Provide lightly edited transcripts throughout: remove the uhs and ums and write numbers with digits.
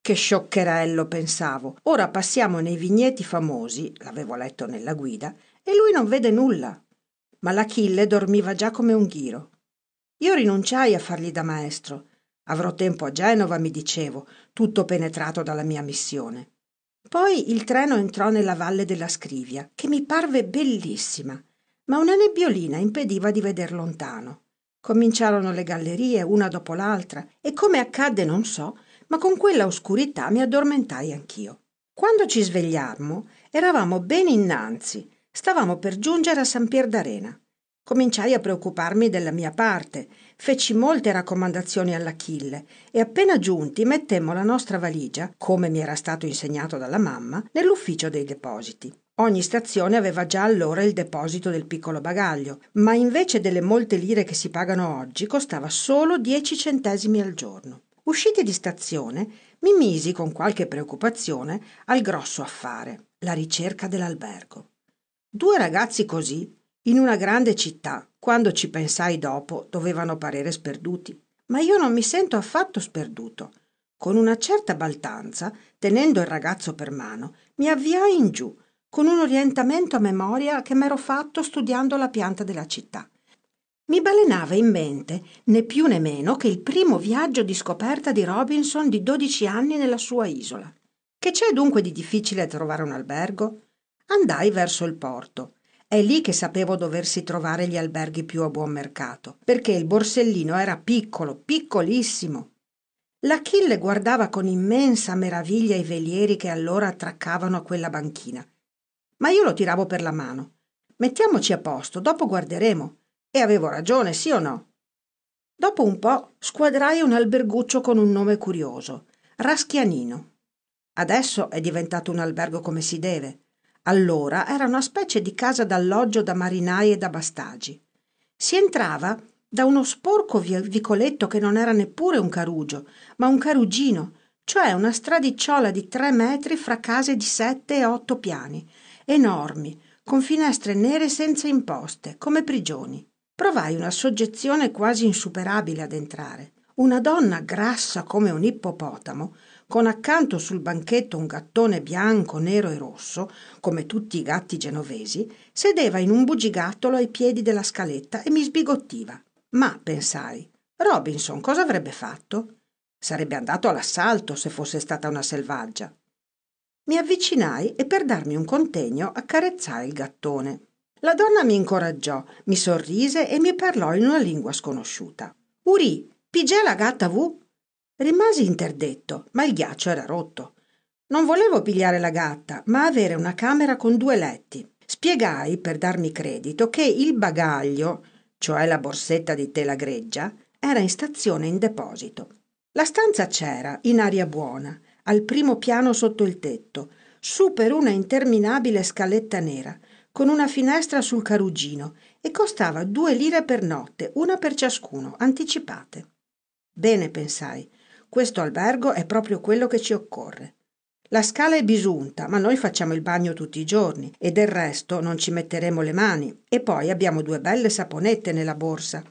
Che scioccherello, pensavo. Ora passiamo nei vigneti famosi, l'avevo letto nella guida, e lui non vede nulla. Ma l'Achille dormiva già come un ghiro. Io rinunciai a fargli da maestro. Avrò tempo a Genova, mi dicevo, tutto penetrato dalla mia missione. Poi il treno entrò nella valle della Scrivia, che mi parve bellissima, ma una nebbiolina impediva di veder lontano. Cominciarono le gallerie una dopo l'altra e, come accadde non so, ma con quella oscurità mi addormentai anch'io. Quando ci svegliammo eravamo ben innanzi, stavamo per giungere a San Pier d'Arena. Cominciai a preoccuparmi della mia parte, feci molte raccomandazioni all'Achille e appena giunti mettemmo la nostra valigia, come mi era stato insegnato dalla mamma, nell'ufficio dei depositi. Ogni stazione aveva già allora il deposito del piccolo bagaglio, ma invece delle molte lire che si pagano oggi costava solo 10 centesimi al giorno. Usciti di stazione, mi misi con qualche preoccupazione al grosso affare, la ricerca dell'albergo. 2 ragazzi così, in una grande città, quando ci pensai dopo, dovevano parere sperduti. Ma io non mi sento affatto sperduto. Con una certa baldanza, tenendo il ragazzo per mano, mi avviai in giù, con un orientamento a memoria che m'ero fatto studiando la pianta della città. Mi balenava in mente né più né meno che il primo viaggio di scoperta di Robinson di 12 anni nella sua isola. Che c'è dunque di difficile trovare un albergo? Andai verso il porto. È lì che sapevo doversi trovare gli alberghi più a buon mercato, perché il borsellino era piccolo, piccolissimo. L'Achille guardava con immensa meraviglia i velieri che allora attraccavano a quella banchina. Ma io lo tiravo per la mano. Mettiamoci a posto, dopo guarderemo. E avevo ragione, sì o no? Dopo un po' squadrai un alberguccio con un nome curioso, Raschianino. Adesso è diventato un albergo come si deve. Allora era una specie di casa d'alloggio da marinai e da bastagi. Si entrava da uno sporco vicoletto che non era neppure un carugio, ma un carugino, cioè una stradicciuola di 3 metri fra case di 7 e 8 piani, enormi, con finestre nere senza imposte, come prigioni. Provai una soggezione quasi insuperabile ad entrare. Una donna grassa come un ippopotamo, con accanto sul banchetto un gattone bianco, nero e rosso, come tutti i gatti genovesi, sedeva in un bugigattolo ai piedi della scaletta e mi sbigottiva. Ma, pensai, Robinson cosa avrebbe fatto? Sarebbe andato all'assalto se fosse stata una selvaggia. Mi avvicinai e per darmi un contegno accarezzai il gattone. La donna mi incoraggiò, mi sorrise e mi parlò in una lingua sconosciuta. «Uri, pigià la gatta vu?» Rimasi interdetto, ma il ghiaccio era rotto. Non volevo pigliare la gatta, ma avere una camera con 2 letti. Spiegai, per darmi credito, che il bagaglio, cioè la borsetta di tela greggia, era in stazione in deposito. La stanza c'era, in aria buona, al primo piano sotto il tetto, su per una interminabile scaletta nera, con una finestra sul carugino, e costava 2 lire per notte, una per ciascuno, anticipate. Bene, pensai, questo albergo è proprio quello che ci occorre. La scala è bisunta, ma noi facciamo il bagno tutti i giorni e del resto non ci metteremo le mani, e poi abbiamo 2 belle saponette nella borsa.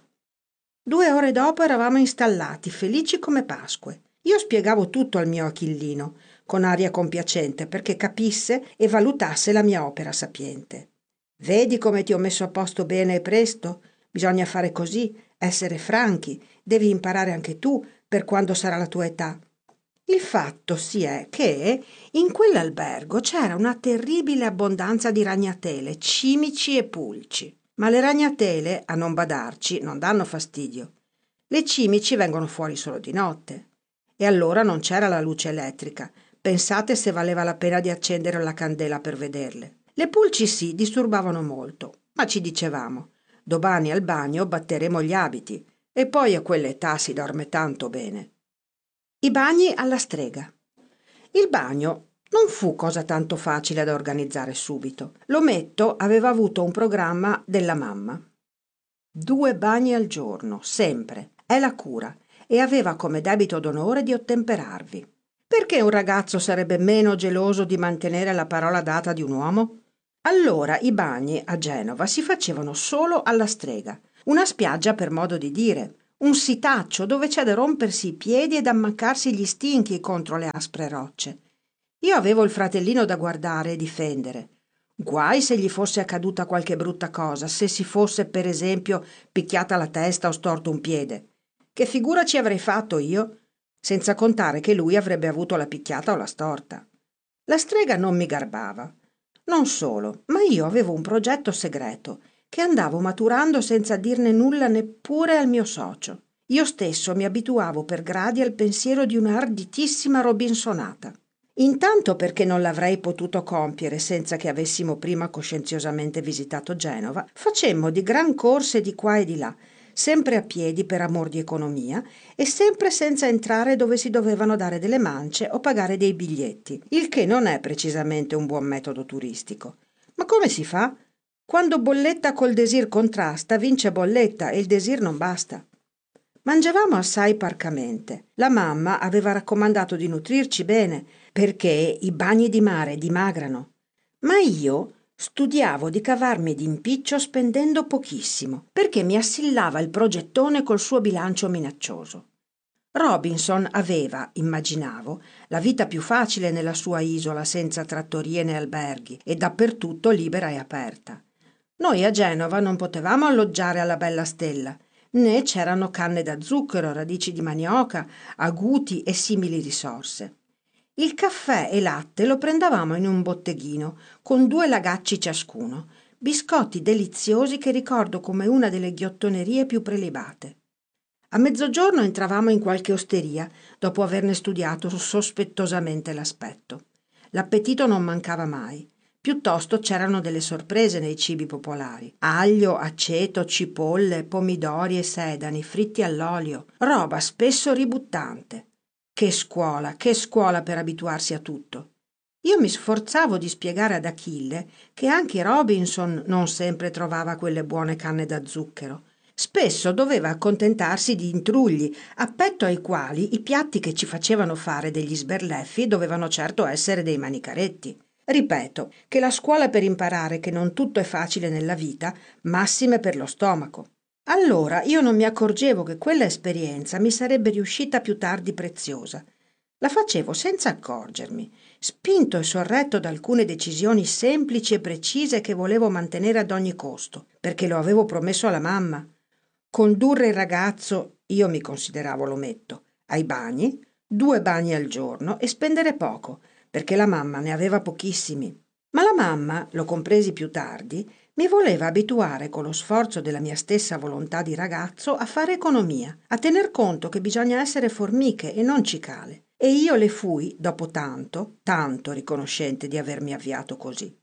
2 ore dopo eravamo installati, felici come Pasque. Io spiegavo tutto al mio Achillino, con aria compiacente, perché capisse e valutasse la mia opera sapiente. Vedi come ti ho messo a posto bene e presto? Bisogna fare così, essere franchi, devi imparare anche tu per quando sarà la tua età. Il fatto si è che in quell'albergo c'era una terribile abbondanza di ragnatele, cimici e pulci. Ma le ragnatele, a non badarci, non danno fastidio. Le cimici vengono fuori solo di notte. E allora non c'era la luce elettrica. Pensate se valeva la pena di accendere la candela per vederle. Le pulci sì, disturbavano molto, ma ci dicevamo: domani al bagno batteremo gli abiti, e poi a quell'età si dorme tanto bene. I bagni alla strega. Il bagno non fu cosa tanto facile da organizzare subito. L'ometto aveva avuto un programma della mamma. 2 bagni al giorno, sempre, è la cura, e aveva come debito d'onore di ottemperarvi. Perché un ragazzo sarebbe meno geloso di mantenere la parola data di un uomo? Allora i bagni a Genova si facevano solo alla strega, una spiaggia per modo di dire, un sitaccio dove c'è da rompersi i piedi e da ammaccarsi gli stinchi contro le aspre rocce. Io avevo il fratellino da guardare e difendere. Guai se gli fosse accaduta qualche brutta cosa, se si fosse, per esempio, picchiata la testa o storto un piede. Che figura ci avrei fatto io? Senza contare che lui avrebbe avuto la picchiata o la storta. La strega non mi garbava. Non solo, ma io avevo un progetto segreto che andavo maturando senza dirne nulla neppure al mio socio. Io stesso mi abituavo per gradi al pensiero di una arditissima robinsonata. Intanto perché non l'avrei potuto compiere senza che avessimo prima coscienziosamente visitato Genova, facemmo di gran corse di qua e di là, sempre a piedi per amor di economia e sempre senza entrare dove si dovevano dare delle mance o pagare dei biglietti, il che non è precisamente un buon metodo turistico. Ma come si fa? Quando bolletta col desir contrasta, vince bolletta e il desir non basta. Mangiavamo assai parcamente. La mamma aveva raccomandato di nutrirci bene, perché i bagni di mare dimagrano. Ma io studiavo di cavarmi d'impiccio spendendo pochissimo, perché mi assillava il progettone col suo bilancio minaccioso. Robinson aveva, immaginavo, la vita più facile nella sua isola senza trattorie né alberghi e dappertutto libera e aperta. Noi a Genova non potevamo alloggiare alla Bella Stella, né c'erano canne da zucchero, radici di manioca, aguti e simili risorse. Il caffè e latte lo prendevamo in un botteghino, con 2 lagacci ciascuno, biscotti deliziosi che ricordo come una delle ghiottonerie più prelibate. A mezzogiorno entravamo in qualche osteria, dopo averne studiato sospettosamente l'aspetto. L'appetito non mancava mai. Piuttosto c'erano delle sorprese nei cibi popolari. Aglio, aceto, cipolle, pomidori e sedani fritti all'olio, roba spesso ributtante. Che scuola per abituarsi a tutto. Io mi sforzavo di spiegare ad Achille che anche Robinson non sempre trovava quelle buone canne da zucchero. Spesso doveva accontentarsi di intrugli, a petto ai quali i piatti che ci facevano fare degli sberleffi dovevano certo essere dei manicaretti. Ripeto che la scuola per imparare che non tutto è facile nella vita, massime per lo stomaco. Allora io non mi accorgevo che quella esperienza mi sarebbe riuscita più tardi preziosa. La facevo senza accorgermi, spinto e sorretto da alcune decisioni semplici e precise che volevo mantenere ad ogni costo, perché lo avevo promesso alla mamma. Condurre il ragazzo, io mi consideravo l'ometto, ai bagni, 2 bagni al giorno e spendere poco, perché la mamma ne aveva pochissimi. Ma la mamma, lo compresi più tardi, mi voleva abituare con lo sforzo della mia stessa volontà di ragazzo a fare economia, a tener conto che bisogna essere formiche e non cicale. E io le fui, dopo tanto, tanto riconoscente di avermi avviato così.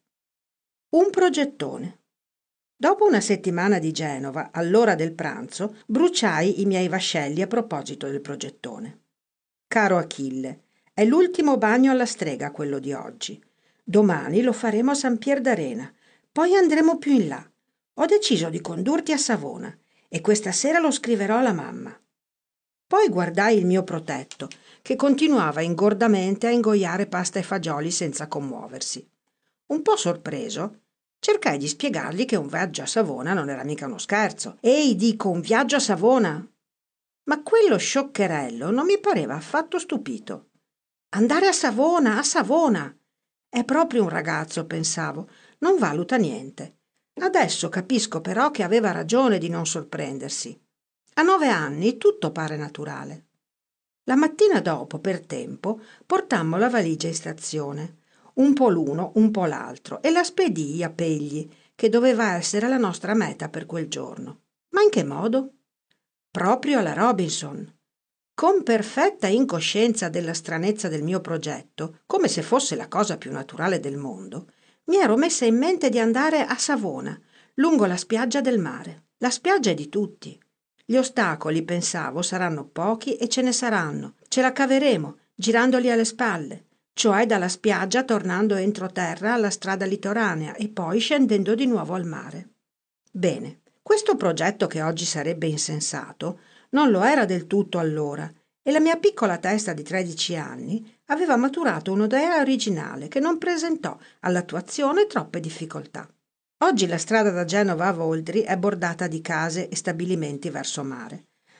Un progettone. Dopo una settimana di Genova, all'ora del pranzo, bruciai i miei vascelli a proposito del progettone. Caro Achille, è l'ultimo bagno alla strega quello di oggi. Domani lo faremo a San Pier d'Arena, poi andremo più in là. Ho deciso di condurti a Savona e questa sera lo scriverò alla mamma. Poi guardai il mio protetto, che continuava ingordamente a ingoiare pasta e fagioli senza commuoversi. Un po' sorpreso, cercai di spiegargli che un viaggio a Savona non era mica uno scherzo. Ehi, dico, un viaggio a Savona! Ma quello scioccherello non mi pareva affatto stupito. Andare a Savona, a Savona! È proprio un ragazzo, pensavo, non valuta niente. Adesso capisco però che aveva ragione di non sorprendersi. A 9 anni tutto pare naturale. La mattina dopo, per tempo, portammo la valigia in stazione, un po' l'uno, un po' l'altro, e la spedii a Pegli, che doveva essere la nostra meta per quel giorno. Ma in che modo? Proprio alla Robinson. Con perfetta incoscienza della stranezza del mio progetto, come se fosse la cosa più naturale del mondo, mi ero messa in mente di andare a Savona, lungo la spiaggia del mare. La spiaggia è di tutti. Gli ostacoli, pensavo, saranno pochi e ce ne saranno. Ce la caveremo, girandoli alle spalle, cioè dalla spiaggia tornando entroterra alla strada litoranea e poi scendendo di nuovo al mare. Bene, questo progetto che oggi sarebbe insensato non lo era del tutto allora e la mia piccola testa di 13 anni aveva maturato un'idea originale che non presentò all'attuazione troppe difficoltà. Oggi la strada da Genova a Voldri è bordata di case e stabilimenti verso mare,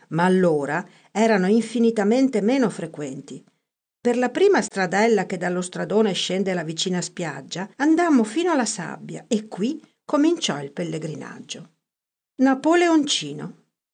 ma allora erano infinitamente meno frequenti. Per la prima stradella che dallo stradone scende alla vicina spiaggia andammo fino alla sabbia e qui cominciò il pellegrinaggio. Napoleoncino.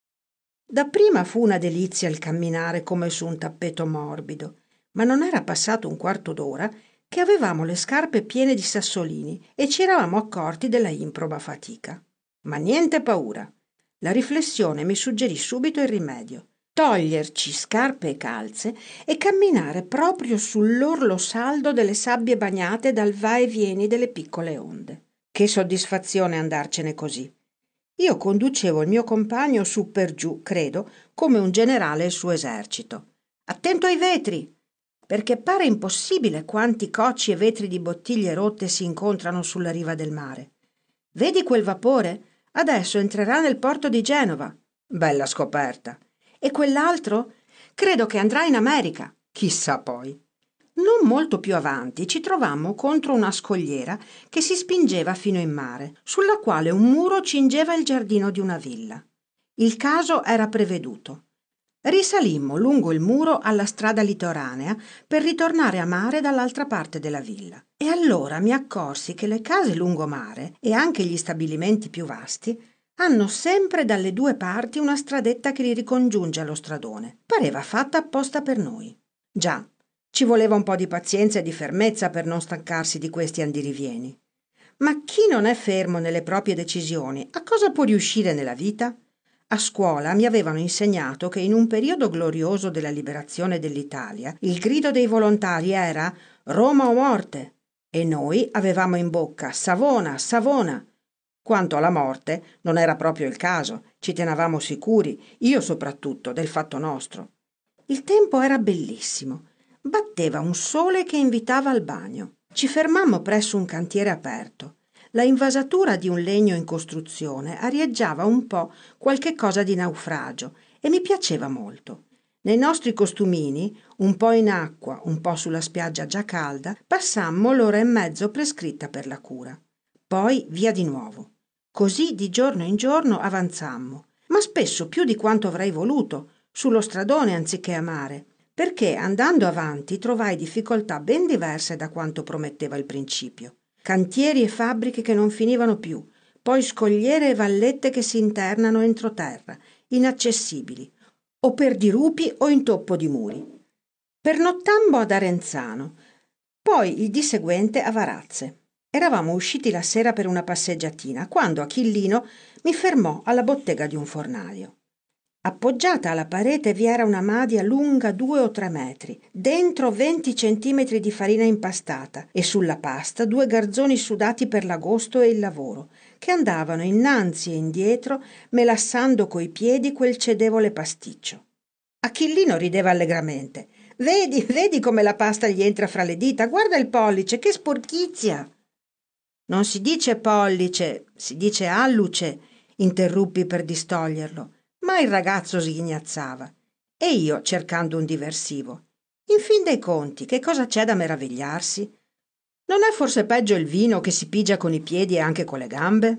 Dapprima fu una delizia il camminare come su un tappeto morbido, ma non era passato un quarto d'ora che avevamo le scarpe piene di sassolini e ci eravamo accorti della improba fatica. Ma niente paura. La riflessione mi suggerì subito il rimedio: toglierci scarpe e calze e camminare proprio sull'orlo saldo delle sabbie bagnate dal va e vieni delle piccole onde. Che soddisfazione andarcene così. Io conducevo il mio compagno su per giù, credo, come un generale il suo esercito. Attento ai vetri, perché pare impossibile quanti cocci e vetri di bottiglie rotte si incontrano sulla riva del mare. Vedi quel vapore? Adesso entrerà nel porto di Genova. Bella scoperta. E quell'altro? Credo che andrà in America. Chissà poi. Non molto più avanti ci trovammo contro una scogliera che si spingeva fino in mare, sulla quale un muro cingeva il giardino di una villa. Il caso era preveduto. Risalimmo lungo il muro alla strada litoranea per ritornare a mare dall'altra parte della villa. E allora mi accorsi che le case lungomare e anche gli stabilimenti più vasti hanno sempre dalle due parti una stradetta che li ricongiunge allo stradone. Pareva fatta apposta per noi. Già, ci voleva un po' di pazienza e di fermezza per non stancarsi di questi andirivieni. Ma chi non è fermo nelle proprie decisioni, a cosa può riuscire nella vita? A scuola mi avevano insegnato che in un periodo glorioso della liberazione dell'Italia il grido dei volontari era «Roma o morte!» e noi avevamo in bocca «Savona, Savona!». Quanto alla morte, non era proprio il caso, ci tenevamo sicuri, io soprattutto, del fatto nostro. Il tempo era bellissimo. Batteva un sole che invitava al bagno. Ci fermammo presso un cantiere aperto. La invasatura di un legno in costruzione arieggiava un po' qualche cosa di naufragio e mi piaceva molto. Nei nostri costumini, un po' in acqua, un po' sulla spiaggia già calda, passammo l'ora e mezzo prescritta per la cura. Poi via di nuovo. Così di giorno in giorno avanzammo, ma spesso più di quanto avrei voluto, sullo stradone anziché a mare, perché andando avanti trovai difficoltà ben diverse da quanto prometteva il principio. Cantieri e fabbriche che non finivano più, poi scogliere e vallette che si internano entroterra, inaccessibili, o per dirupi o intoppo di muri. Pernottammo ad Arenzano, poi il dì seguente a Varazze. Eravamo usciti la sera per una passeggiatina, quando Achillino mi fermò alla bottega di un fornaio. Appoggiata alla parete vi era una madia lunga 2 o 3 metri, dentro 20 centimetri di farina impastata e sulla pasta 2 garzoni sudati per l'agosto e il lavoro, che andavano innanzi e indietro melassando coi piedi quel cedevole pasticcio. Achillino rideva allegramente. Vedi come la pasta gli entra fra le dita, guarda il pollice, che sporchizia!» «Non si dice pollice, si dice alluce», interruppi per distoglierlo. Ma il ragazzo sghignazzava e io cercando un diversivo. In fin dei conti, che cosa c'è da meravigliarsi? Non è forse peggio il vino che si pigia con i piedi e anche con le gambe?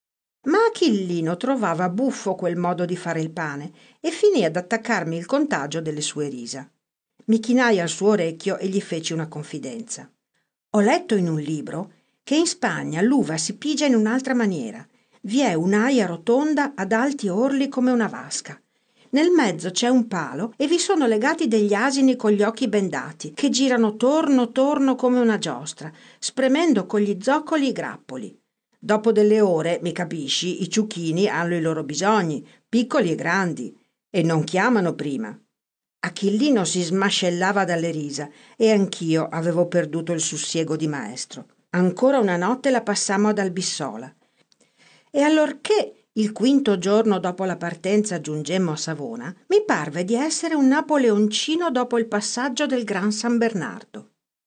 Ma Achillino trovava buffo quel modo di fare il pane e finì ad attaccarmi il contagio delle sue risa. Mi chinai al suo orecchio e gli feci una confidenza. Ho letto in un libro che in Spagna l'uva si pigia in un'altra maniera. Vi è un'aia rotonda ad alti orli come una vasca. Nel mezzo c'è un palo e vi sono legati degli asini con gli occhi bendati che girano torno come una giostra, spremendo con gli zoccoli i grappoli. Dopo delle ore, mi capisci, i ciuchini hanno i loro bisogni, piccoli e grandi, e non chiamano prima. Achillino si smascellava dalle risa e anch'io avevo perduto il sussiego di maestro. Ancora una notte la passammo ad Albissola. E allorché il quinto giorno dopo la partenza giungemmo a Savona, mi parve di essere un Napoleoncino dopo il passaggio del Gran San Bernardo.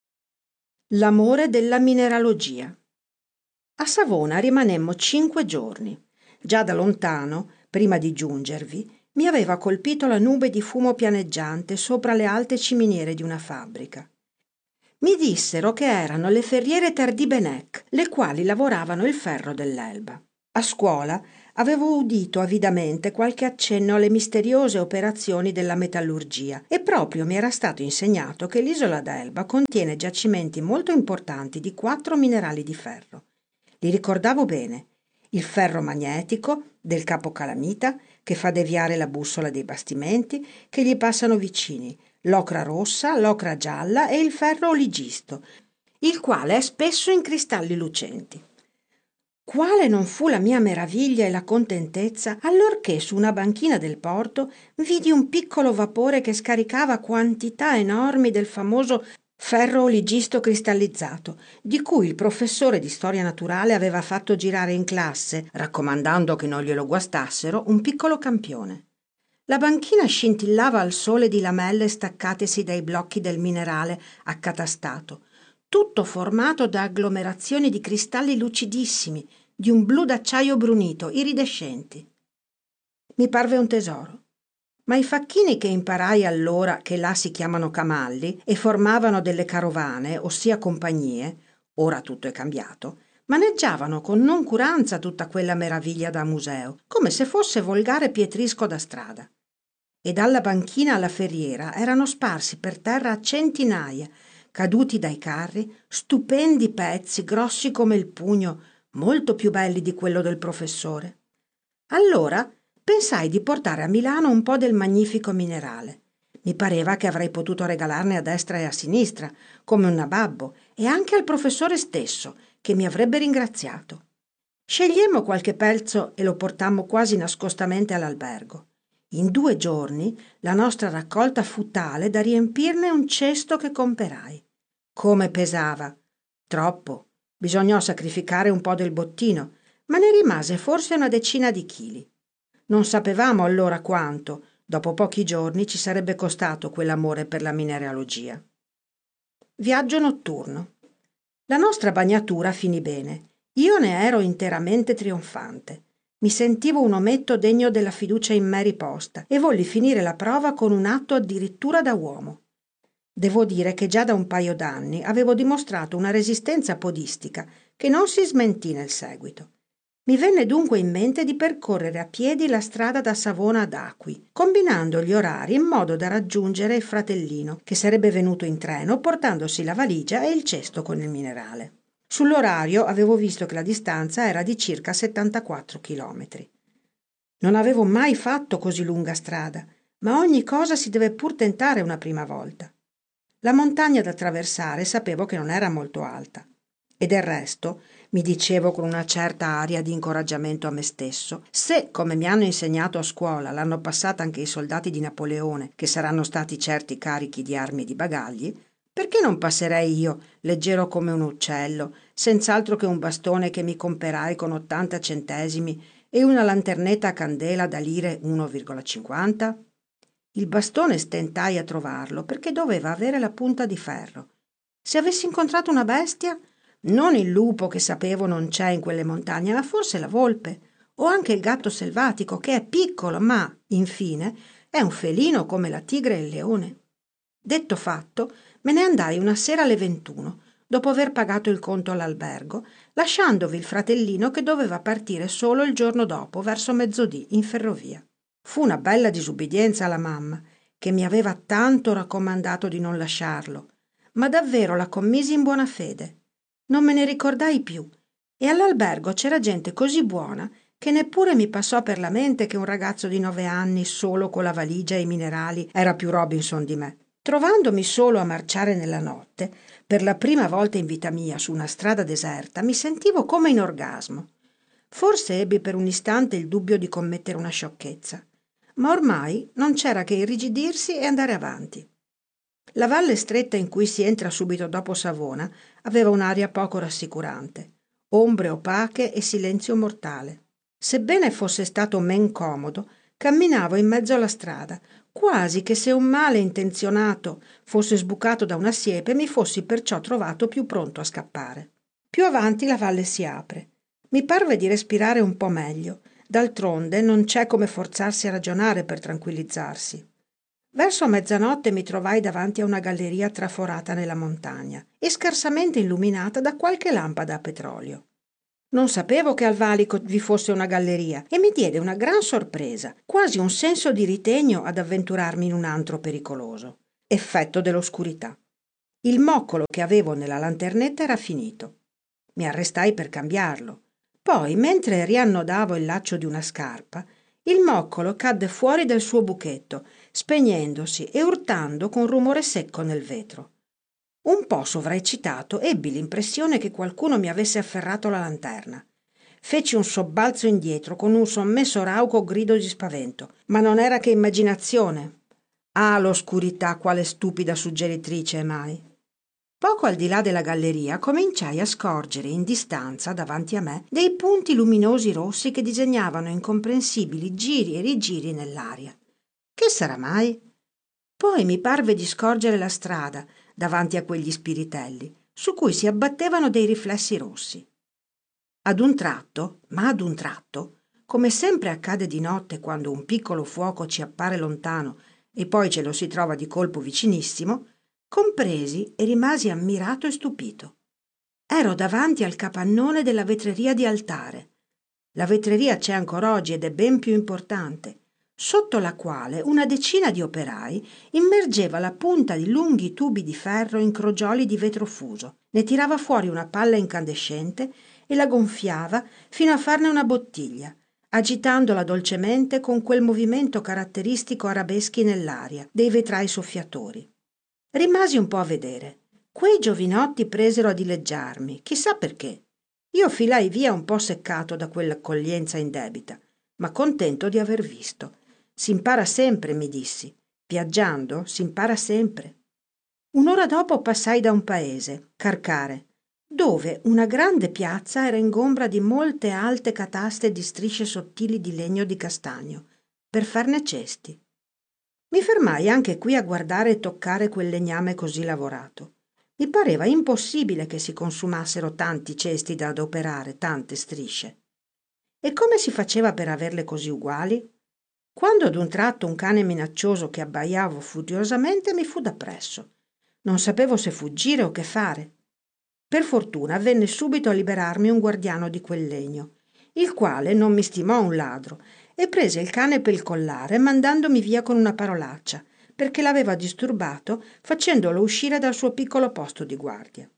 L'amore della mineralogia. A Savona rimanemmo 5 giorni. Già da lontano, prima di giungervi, mi aveva colpito la nube di fumo pianeggiante sopra le alte ciminiere di una fabbrica. Mi dissero che erano le ferriere Tardy Benech, le quali lavoravano il ferro dell'Elba. A scuola avevo udito avidamente qualche accenno alle misteriose operazioni della metallurgia e proprio mi era stato insegnato che l'isola d'Elba contiene giacimenti molto importanti di 4 minerali di ferro. Li ricordavo bene: il ferro magnetico del capocalamita, che fa deviare la bussola dei bastimenti che gli passano vicini, l'ocra rossa, l'ocra gialla e il ferro oligisto, il quale è spesso in cristalli lucenti. Quale non fu la mia meraviglia e la contentezza allorché su una banchina del porto vidi un piccolo vapore che scaricava quantità enormi del famoso ferro oligisto cristallizzato, di cui il professore di storia naturale aveva fatto girare in classe, raccomandando che non glielo guastassero, un piccolo campione. La banchina scintillava al sole di lamelle staccatesi dai blocchi del minerale accatastato, tutto formato da agglomerazioni di cristalli lucidissimi, di un blu d'acciaio brunito, iridescenti. Mi parve un tesoro. Ma i facchini che imparai allora, che là si chiamano camalli, e formavano delle carovane, ossia compagnie, ora tutto è cambiato, maneggiavano con noncuranza tutta quella meraviglia da museo, come se fosse volgare pietrisco da strada. E dalla banchina alla ferriera erano sparsi per terra a centinaia, caduti dai carri, stupendi pezzi grossi come il pugno, molto più belli di quello del professore. Allora pensai di portare a Milano un po' del magnifico minerale. Mi pareva che avrei potuto regalarne a destra e a sinistra, come un nababbo, e anche al professore stesso, che mi avrebbe ringraziato. Scegliemmo qualche pezzo e lo portammo quasi nascostamente all'albergo. In 2 giorni la nostra raccolta fu tale da riempirne un cesto che comperai. Come pesava! Troppo! Bisognò sacrificare un po' del bottino, ma ne rimase forse una decina di chili. Non sapevamo allora quanto, dopo pochi giorni, ci sarebbe costato quell'amore per la mineralogia. Viaggio notturno. La nostra bagnatura finì bene. Io ne ero interamente trionfante. Mi sentivo un ometto degno della fiducia in me riposta e volli finire la prova con un atto addirittura da uomo. Devo dire che già da un paio d'anni avevo dimostrato una resistenza podistica che non si smentì nel seguito. Mi venne dunque in mente di percorrere a piedi la strada da Savona ad Acqui, combinando gli orari in modo da raggiungere il fratellino, che sarebbe venuto in treno portandosi la valigia e il cesto con il minerale. Sull'orario avevo visto che la distanza era di circa 74 chilometri. Non avevo mai fatto così lunga strada, ma ogni cosa si deve pur tentare una prima volta. La montagna da attraversare sapevo che non era molto alta. E del resto, mi dicevo con una certa aria di incoraggiamento a me stesso, se, come mi hanno insegnato a scuola, l'hanno passata anche i soldati di Napoleone, che saranno stati certi carichi di armi e di bagagli, perché non passerei io, leggero come un uccello, senz'altro che un bastone che mi comperai con 80 centesimi e una lanternetta a candela da lire 1,50? Il bastone stentai a trovarlo perché doveva avere la punta di ferro. Se avessi incontrato una bestia, non il lupo che sapevo non c'è in quelle montagne, ma forse la volpe, o anche il gatto selvatico, che è piccolo, ma, infine, è un felino come la tigre e il leone. Detto fatto, me ne andai una sera alle 21, dopo aver pagato il conto all'albergo, lasciandovi il fratellino che doveva partire solo il giorno dopo, verso mezzodì, in ferrovia. Fu una bella disubbidienza alla mamma, che mi aveva tanto raccomandato di non lasciarlo, ma davvero la commisi in buona fede. Non me ne ricordai più, e all'albergo c'era gente così buona che neppure mi passò per la mente che un ragazzo di 9 anni, solo con la valigia e i minerali, era più Robinson di me. Trovandomi solo a marciare nella notte, per la prima volta in vita mia su una strada deserta, mi sentivo come in orgasmo. Forse ebbi per un istante il dubbio di commettere una sciocchezza, ma ormai non c'era che irrigidirsi e andare avanti. La valle stretta in cui si entra subito dopo Savona aveva un'aria poco rassicurante, ombre opache e silenzio mortale. Sebbene fosse stato men comodo, camminavo in mezzo alla strada, quasi che se un male intenzionato fosse sbucato da una siepe mi fossi perciò trovato più pronto a scappare. Più avanti la valle si apre. Mi parve di respirare un po' meglio, d'altronde non c'è come forzarsi a ragionare per tranquillizzarsi. Verso mezzanotte mi trovai davanti a una galleria traforata nella montagna e scarsamente illuminata da qualche lampada a petrolio. Non sapevo che al valico vi fosse una galleria e mi diede una gran sorpresa, quasi un senso di ritegno ad avventurarmi in un antro pericoloso. Effetto dell'oscurità. Il moccolo che avevo nella lanternetta era finito. Mi arrestai per cambiarlo. Poi, mentre riannodavo il laccio di una scarpa, il moccolo cadde fuori del suo buchetto, spegnendosi e urtando con rumore secco nel vetro. Un po' sovraeccitato, ebbi l'impressione che qualcuno mi avesse afferrato la lanterna. Feci un sobbalzo indietro con un sommesso rauco grido di spavento, ma non era che immaginazione. Ah, l'oscurità, quale stupida suggeritrice è mai! Poco al di là della galleria cominciai a scorgere in distanza davanti a me dei punti luminosi rossi che disegnavano incomprensibili giri e rigiri nell'aria. Che sarà mai? Poi mi parve di scorgere la strada davanti a quegli spiritelli, su cui si abbattevano dei riflessi rossi. Ad un tratto, come sempre accade di notte quando un piccolo fuoco ci appare lontano e poi ce lo si trova di colpo vicinissimo, compresi e rimasi ammirato e stupito. Ero davanti al capannone della vetreria di altare. La vetreria c'è ancora oggi ed è ben più importante, sotto la quale una decina di operai immergeva la punta di lunghi tubi di ferro in crogioli di vetro fuso, ne tirava fuori una palla incandescente e la gonfiava fino a farne una bottiglia, agitandola dolcemente con quel movimento caratteristico arabeschi nell'aria dei vetrai soffiatori. Rimasi un po' a vedere. Quei giovinotti presero a dileggiarmi, chissà perché. Io filai via un po' seccato da quell'accoglienza indebita, ma contento di aver visto. Si impara sempre, mi dissi. Viaggiando si impara sempre. Un'ora dopo passai da un paese, Carcare, dove una grande piazza era ingombra di molte alte cataste di strisce sottili di legno di castagno, per farne cesti. Mi fermai anche qui a guardare e toccare quel legname così lavorato. Mi pareva impossibile che si consumassero tanti cesti da adoperare, tante strisce. E come si faceva per averle così uguali? Quando ad un tratto un cane minaccioso che abbaiavo furiosamente mi fu dappresso. Non sapevo se fuggire o che fare. Per fortuna venne subito a liberarmi un guardiano di quel legno, il quale non mi stimò un ladro e prese il cane pel collare mandandomi via con una parolaccia, perché l'aveva disturbato facendolo uscire dal suo piccolo posto di guardia.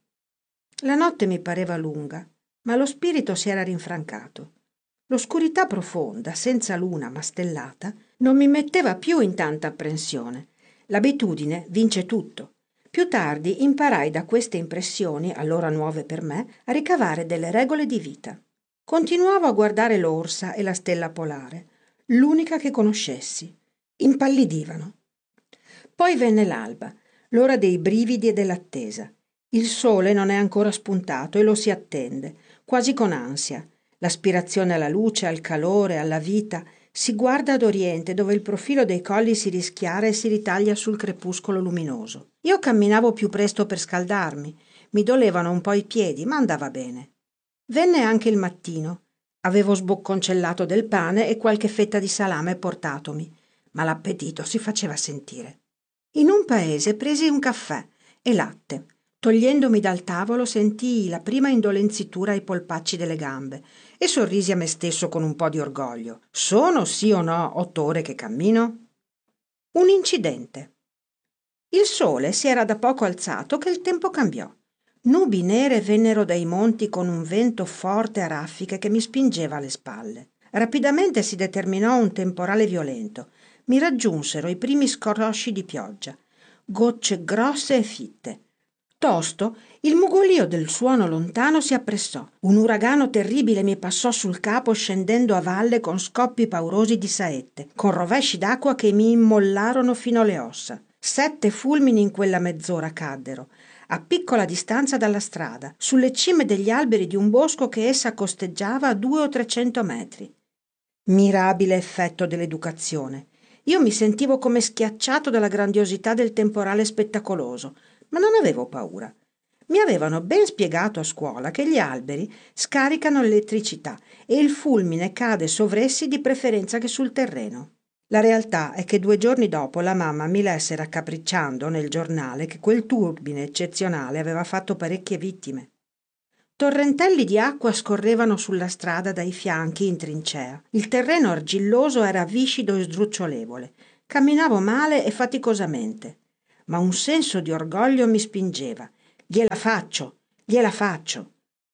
La notte mi pareva lunga, ma lo spirito si era rinfrancato. L'oscurità profonda, senza luna ma stellata, non mi metteva più in tanta apprensione. L'abitudine vince tutto. Più tardi imparai da queste impressioni, allora nuove per me, a ricavare delle regole di vita. Continuavo a guardare l'orsa e la stella polare, l'unica che conoscessi. Impallidivano. Poi venne l'alba, l'ora dei brividi e dell'attesa. Il sole non è ancora spuntato e lo si attende, quasi con ansia. L'aspirazione alla luce, al calore, alla vita, si guarda ad oriente dove il profilo dei colli si rischiara e si ritaglia sul crepuscolo luminoso. Io camminavo più presto per scaldarmi, mi dolevano un po' i piedi, ma andava bene. Venne anche il mattino. Avevo sbocconcellato del pane e qualche fetta di salame portatomi, ma l'appetito si faceva sentire. In un paese presi un caffè e latte. Togliendomi dal tavolo sentii la prima indolenzitura ai polpacci delle gambe e sorrisi a me stesso con un po' di orgoglio. Sono, sì o no, 8 ore che cammino? Un incidente. Il sole si era da poco alzato che il tempo cambiò. Nubi nere vennero dai monti con un vento forte a raffiche che mi spingeva alle spalle. Rapidamente si determinò un temporale violento. Mi raggiunsero i primi scrosci di pioggia, gocce grosse e fitte. Tosto il mugolìo del suono lontano si appressò. Un uragano terribile mi passò sul capo scendendo a valle con scoppi paurosi di saette, con rovesci d'acqua che mi immollarono fino alle ossa. 7 fulmini in quella mezz'ora caddero, a piccola distanza dalla strada, sulle cime degli alberi di un bosco che essa costeggiava a 200 o 300 metri. Mirabile effetto dell'educazione. Io mi sentivo come schiacciato dalla grandiosità del temporale spettacoloso, ma non avevo paura. Mi avevano ben spiegato a scuola che gli alberi scaricano l'elettricità e il fulmine cade sovressi di preferenza che sul terreno. La realtà è che 2 giorni dopo la mamma mi lesse raccapricciando nel giornale che quel turbine eccezionale aveva fatto parecchie vittime. Torrentelli di acqua scorrevano sulla strada dai fianchi in trincea. Il terreno argilloso era viscido e sdrucciolevole. Camminavo male e faticosamente, ma un senso di orgoglio mi spingeva. Gliela faccio, gliela faccio.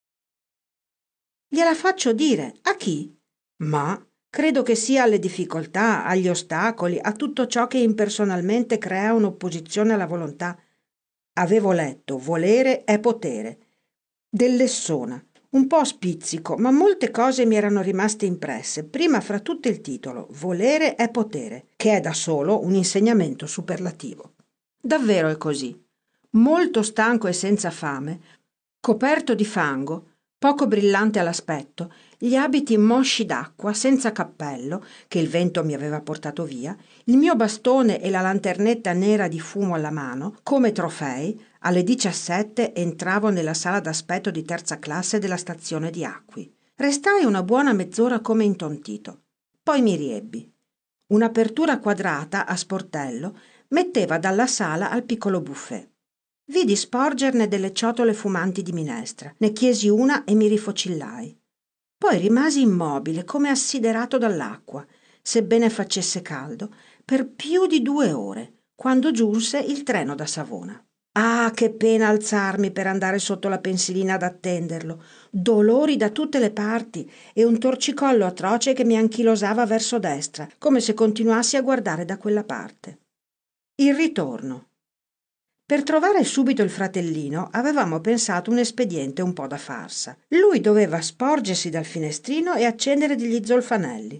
Gliela faccio dire. A chi? Ma credo che sia alle difficoltà, agli ostacoli, a tutto ciò che impersonalmente crea un'opposizione alla volontà. Avevo letto Volere è potere, del Lessona, un po' a spizzico, ma molte cose mi erano rimaste impresse, prima fra tutte il titolo, Volere è potere, che è da solo un insegnamento superlativo. Davvero è così. Molto stanco e senza fame, coperto di fango, poco brillante all'aspetto, gli abiti mosci d'acqua, senza cappello, che il vento mi aveva portato via, il mio bastone e la lanternetta nera di fumo alla mano, come trofei, alle 17 entravo nella sala d'aspetto di terza classe della stazione di Acqui. Restai una buona mezz'ora come intontito. Poi mi riebbi. Un'apertura quadrata a sportello metteva dalla sala al piccolo buffet. Vidi sporgerne delle ciotole fumanti di minestra, ne chiesi una e mi rifocillai. Poi rimasi immobile, come assiderato dall'acqua, sebbene facesse caldo, per più di 2 ore, quando giunse il treno da Savona. Ah, che pena alzarmi per andare sotto la pensilina ad attenderlo, dolori da tutte le parti e un torcicollo atroce che mi anchilosava verso destra, come se continuassi a guardare da quella parte. Il ritorno. Per trovare subito il fratellino avevamo pensato un espediente un po' da farsa. Lui doveva sporgersi dal finestrino e accendere degli zolfanelli.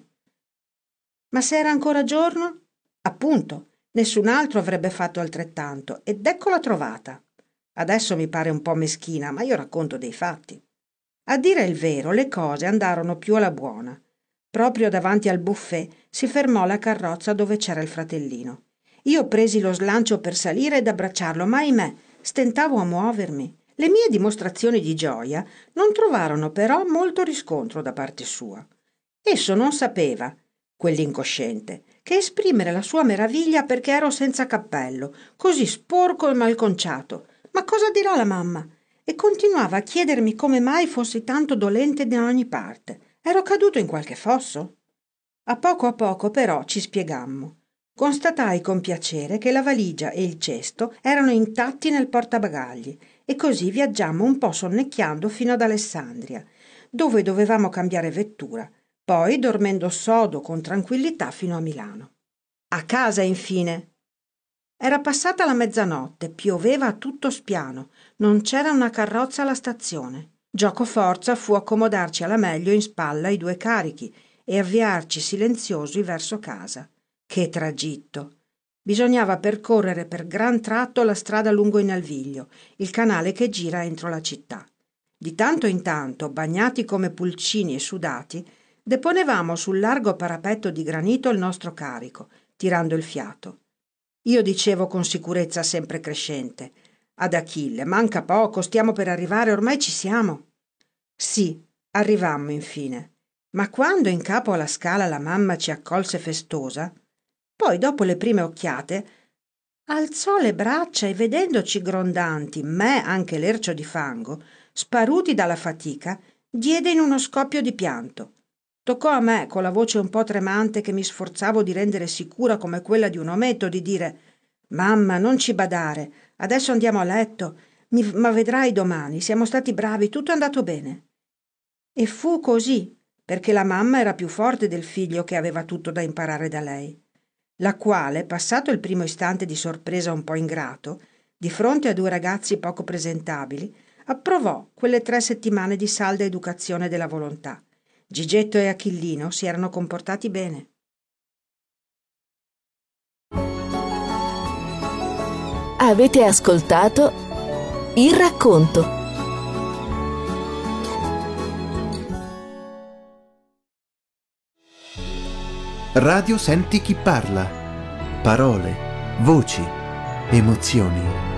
Ma se era ancora giorno? Appunto, nessun altro avrebbe fatto altrettanto, ed eccola trovata. Adesso mi pare un po' meschina, ma io racconto dei fatti. A dire il vero, le cose andarono più alla buona. Proprio davanti al buffet si fermò la carrozza dove c'era il fratellino. Io presi lo slancio per salire ed abbracciarlo, ma ahimè, stentavo a muovermi. Le mie dimostrazioni di gioia non trovarono però molto riscontro da parte sua. Esso non sapeva, quell'incosciente, che esprimere la sua meraviglia perché ero senza cappello, così sporco e malconciato. Ma cosa dirà la mamma? E continuava a chiedermi come mai fossi tanto dolente da ogni parte. Ero caduto in qualche fosso? A poco però ci spiegammo. Constatai con piacere che la valigia e il cesto erano intatti nel portabagagli e così viaggiammo un po' sonnecchiando fino ad Alessandria, dove dovevamo cambiare vettura, poi dormendo sodo con tranquillità fino a Milano. A casa, infine. Era passata la mezzanotte, pioveva a tutto spiano, non c'era una carrozza alla stazione. Giocoforza fu accomodarci alla meglio in spalla i 2 carichi e avviarci silenziosi verso casa. Che tragitto! Bisognava percorrere per gran tratto la strada lungo il Naviglio, il canale che gira entro la città. Di tanto in tanto, bagnati come pulcini e sudati, deponevamo sul largo parapetto di granito il nostro carico, tirando il fiato. Io dicevo con sicurezza sempre crescente: ad Achille, manca poco, stiamo per arrivare, ormai ci siamo. Sì, arrivammo infine, ma quando in capo alla scala la mamma ci accolse festosa, poi dopo le prime occhiate alzò le braccia e vedendoci grondanti, me anche lercio di fango, sparuti dalla fatica, diede in uno scoppio di pianto. Toccò a me, con la voce un po' tremante che mi sforzavo di rendere sicura come quella di un ometto, di dire: «Mamma, non ci badare, adesso andiamo a letto, ma vedrai domani, siamo stati bravi, tutto è andato bene». E fu così, perché la mamma era più forte del figlio che aveva tutto da imparare da lei, la quale, passato il primo istante di sorpresa un po' ingrato, di fronte a 2 ragazzi poco presentabili, approvò quelle 3 settimane di salda educazione della volontà. Gigetto e Achillino si erano comportati bene. Avete ascoltato Il racconto. Radio Senti chi parla. Parole, voci, emozioni.